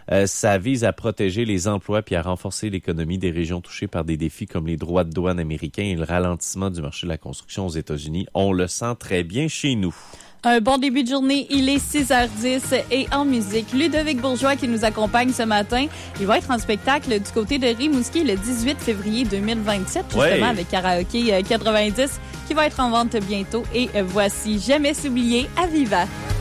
Ça vise à protéger les emplois puis à renforcer l'économie des régions touchées par des défis comme les droits de douane américains et le ralentissement du marché de la construction aux États-Unis. On le sent très bien chez nous. Un bon début de journée, il est 6h10 et en musique, Ludovic Bourgeois qui nous accompagne ce matin. Il va être en spectacle du côté de Rimouski le 18 février 2027, justement avec Karaoké 90 qui va être en vente bientôt. Et voici Jamais s'oublier à Viva.